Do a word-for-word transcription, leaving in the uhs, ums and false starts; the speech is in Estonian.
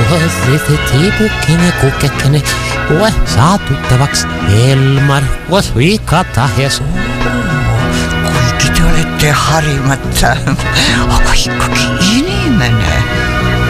Tiipukkinen, Kukkekkinen, koe saa tuttavaks Elmar, koos viikata hesu. Kuinka te olette harimatta, vaikkakin inimene.